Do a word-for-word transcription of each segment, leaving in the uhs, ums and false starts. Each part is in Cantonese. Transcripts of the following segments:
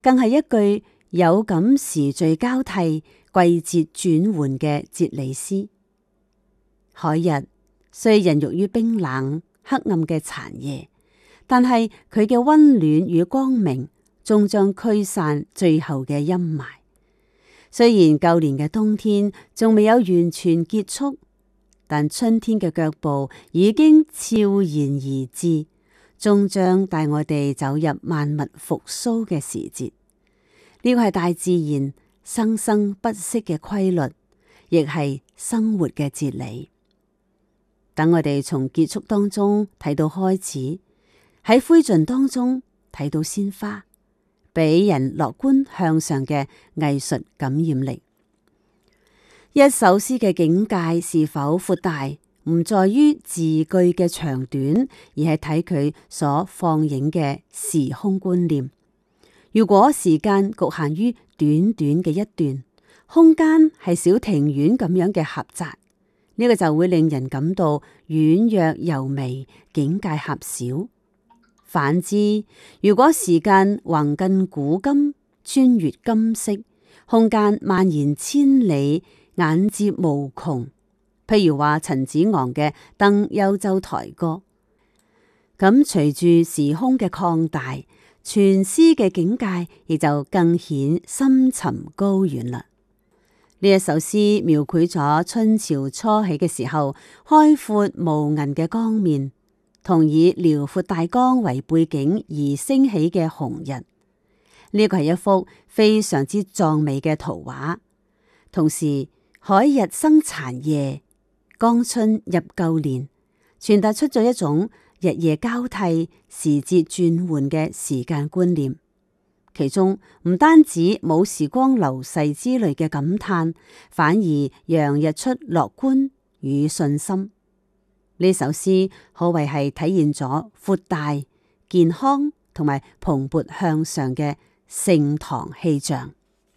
更係一句有感時序交替、季節轉換嘅哲理詩。海日雖孕育於冰冷黑暗嘅殘夜，但係佢嘅溫暖與光明終將驅散最後嘅陰霾。雖然舊年嘅冬天仲未有完全結束，但春天嘅腳步已經悄然而至，終將帶我哋走入萬物復甦嘅時節。呢個係大自然生生不息嘅規律，亦係生活嘅哲理。等我哋從結束當中睇到開始，喺灰燼當中睇到鮮花，俾人樂觀向上嘅藝術感染力。一首詩嘅境界是否闊大，唔在於字句嘅長短，而係睇佢所放映嘅時空觀念。如果時間局限於短短嘅一段，空間係小庭院咁樣嘅狹窄，呢個就會令人感到軟弱柔微，境界狹小。反之，如果時間橫亙古今，穿越今昔，空間蔓延千里，眼接無窮。譬如話陳子昂嘅《登幽州台歌》，咁隨住時空嘅擴大，全詩嘅境界亦就更顯深沉高遠啦。呢一首詩描繪咗春潮初起嘅時候，開闊無垠嘅江面，同以遼闊大江為背景而升起嘅紅日。呢個係一幅非常之壯美嘅圖畫。同時，海日生殘夜，江春入舊年，傳達出咗一種日夜交替、時節轉換嘅時間觀念。其中唔單止冇時光流逝之類嘅感嘆，反而洋溢出樂觀與信心。呢首詩可謂係體現咗闊大、健康同埋蓬勃向上嘅盛唐氣象。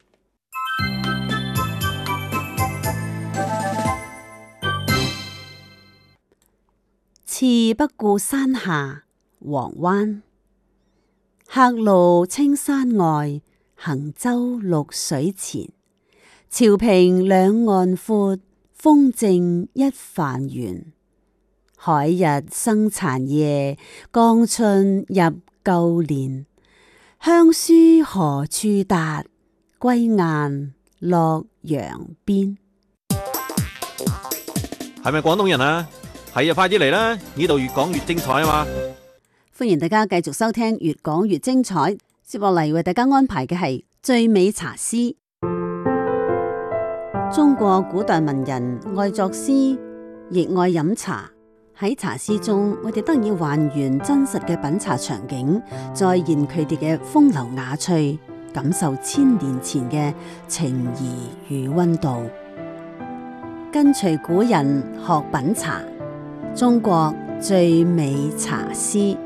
次不顧山下黃灣，客路青山外，行舟綠水前。潮平兩岸闊，風靜一帆懸。海日生殘夜，江春入舊年。鄉書何處達？歸雁洛陽邊。 係咪廣東人啊？係啊，快啲嚟啦！呢度越講越精彩啊嘛！ 歡迎大家繼續收聽越講越精彩。接落嚟為大家安排嘅係最美茶詩。中國古代文人愛作詩，亦愛飲茶。喺茶詩中，我哋得以還原真實嘅品茶場景，再現佢哋嘅風流雅趣，感受千年前嘅情誼與溫度。跟隨古人學品茶，中國最美茶詩。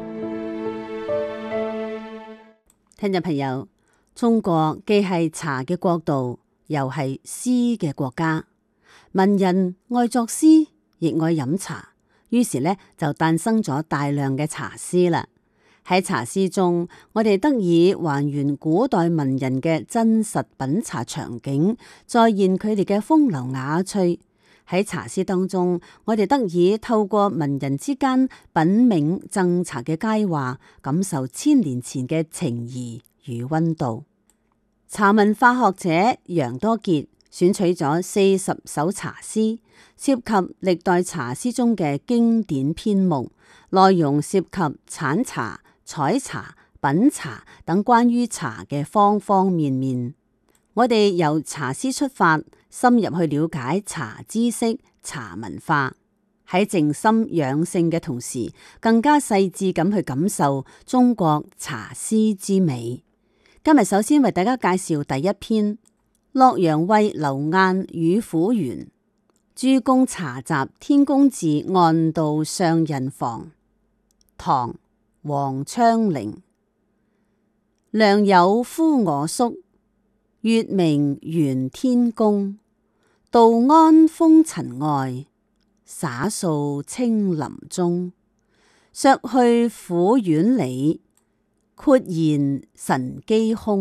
聽眾朋友，中國既係茶嘅國度，又係詩嘅國家。文人愛作詩，亦愛飲茶，於是呢就誕生咗大量嘅茶詩啦。喺茶詩中，我哋得以還原古代文人嘅真實品茶場景，再現佢哋嘅風流雅趣。喺茶詩當中，我哋得以透過文人之間品茗贈茶嘅佳話，感受千年前嘅情誼與溫度。茶文化學者楊多傑選取咗四十首茶詩，涉及歷代茶詩中嘅經典篇目，內容涉及產茶、採茶、品茶等關於茶嘅方方面面。我哋由茶詩出發，深入去了解茶知識、茶文化，喺靜心養性嘅同時，更加細緻咁去感受中國茶詩之美。今日首先為大家介紹第一篇《洛陽尉劉晏與府園》，諸公茶集天公寺案道上人房。唐·王昌齡。良友呼我宿，月明圓天宮。道安風塵外，灑掃青林中。削去府院里， 豁然神機空。